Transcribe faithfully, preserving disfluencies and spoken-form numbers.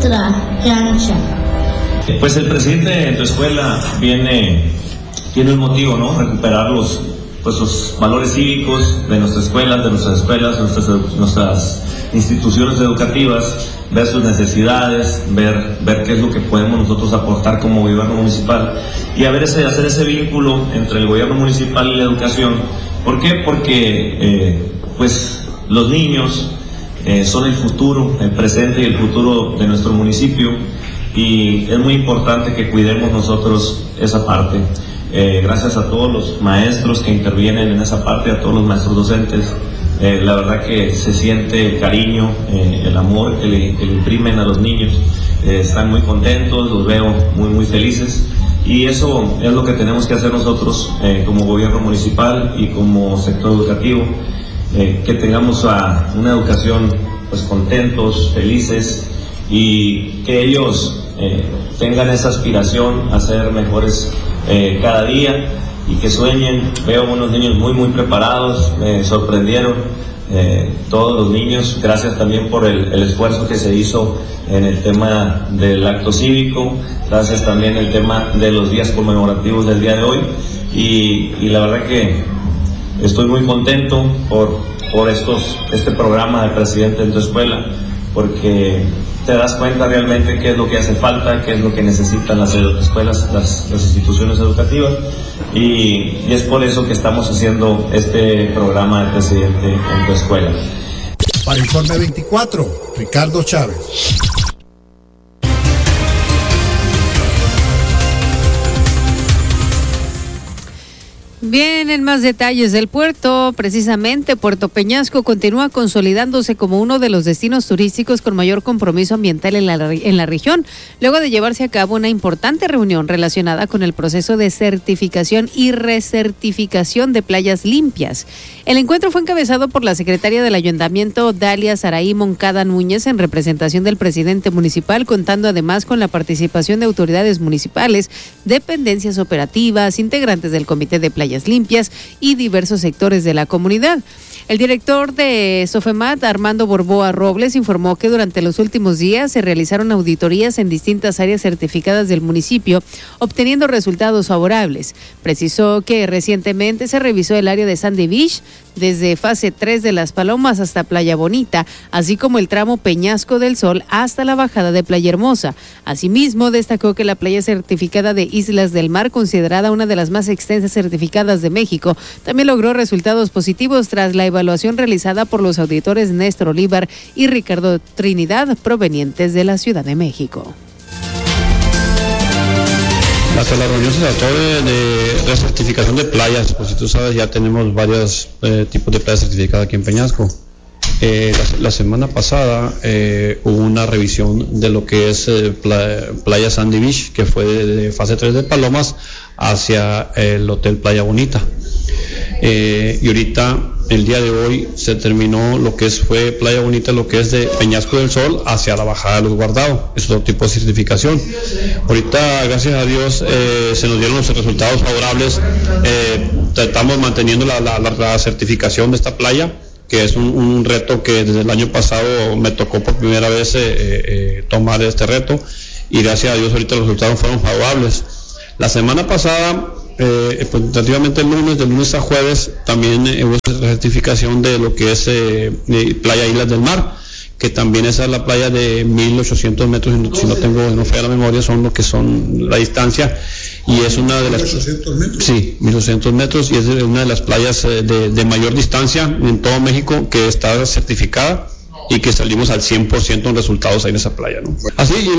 nuestra cancha. Pues el presidente de tu escuela viene, tiene un motivo, ¿no? Recuperar los, pues, los valores cívicos de nuestras escuelas, de nuestras escuelas, nuestras, nuestras instituciones educativas, ver sus necesidades, ver, ver qué es lo que podemos nosotros aportar como gobierno municipal y a ver ese, hacer ese vínculo entre el gobierno municipal y la educación. ¿Por qué? Porque eh, pues los niños eh, son el futuro, el presente y el futuro de nuestro municipio y es muy importante que cuidemos nosotros esa parte. Eh, gracias a todos los maestros que intervienen en esa parte, a todos los maestros docentes. Eh, la verdad que se siente el cariño, eh, el amor que le, que le imprimen a los niños. Eh, están muy contentos, los veo muy muy felices y eso es lo que tenemos que hacer nosotros eh, como gobierno municipal y como sector educativo, eh, que tengamos a una educación pues contentos, felices y que ellos eh, tengan esa aspiración a ser mejores eh, cada día y que sueñen. Veo unos niños muy muy preparados, me sorprendieron eh, todos los niños, gracias también por el, el esfuerzo que se hizo en el tema del acto cívico, gracias también el tema de los días conmemorativos del día de hoy y, y la verdad que estoy muy contento por, por estos, este programa de presidente en tu escuela, porque te das cuenta realmente qué es lo que hace falta, qué es lo que necesitan las escuelas, las, las instituciones educativas y, y es por eso que estamos haciendo este programa de presidente en tu escuela. Para Informe veinticuatro, Ricardo Chávez. Bien, en más detalles del puerto, precisamente Puerto Peñasco continúa consolidándose como uno de los destinos turísticos con mayor compromiso ambiental en la, en la región, luego de llevarse a cabo una importante reunión relacionada con el proceso de certificación y recertificación de playas limpias. El encuentro fue encabezado por la secretaria del Ayuntamiento, Dalia Saraí Moncada Núñez, en representación del presidente municipal, contando además con la participación de autoridades municipales, dependencias operativas, integrantes del Comité de Playas Limpias y diversos sectores de la comunidad. El director de Sofemat, Armando Borboa Robles, informó que durante los últimos días se realizaron auditorías en distintas áreas certificadas del municipio, obteniendo resultados favorables. Precisó que recientemente se revisó el área de Sandy Beach, desde fase tres de Las Palomas hasta Playa Bonita, así como el tramo Peñasco del Sol hasta la bajada de Playa Hermosa. Asimismo, destacó que la playa certificada de Islas del Mar, considerada una de las más extensas certificadas de México, también logró resultados positivos tras la evaluación realizada por los auditores Néstor Olivar y Ricardo Trinidad, provenientes de la Ciudad de México. Hasta la reunión se trató de, de recertificación de playas, pues si tú sabes ya tenemos varios eh, tipos de playas certificadas aquí en Peñasco. Eh, la, la semana pasada eh, hubo una revisión de lo que es eh, playa, playa Sandy Beach, que fue de, de fase tres de Palomas hacia el Hotel Playa Bonita. Eh, y ahorita, el día de hoy, se terminó lo que es, fue Playa Bonita, lo que es de Peñasco del Sol hacia la bajada de los Guardados. Es otro tipo de certificación. Ahorita, gracias a Dios, eh, se nos dieron los resultados favorables. Eh, estamos manteniendo la, la, la certificación de esta playa, que es un, un reto que desde el año pasado me tocó por primera vez eh, eh, tomar este reto, y gracias a Dios ahorita los resultados fueron favorables. La semana pasada, eh, pues, tentativamente el lunes, de lunes a jueves, también eh, hubo certificación de lo que es eh, Playa Islas del Mar, que también esa es la playa de mil ochocientos metros, si no tengo, no falla la memoria, son lo que son la distancia, y es una de las... ¿mil ochocientos metros? Sí, mil ochocientos metros, y es una de las playas eh, de, de mayor distancia en todo México que está certificada, y que salimos al cien por ciento en resultados ahí en esa playa, ¿no? Así,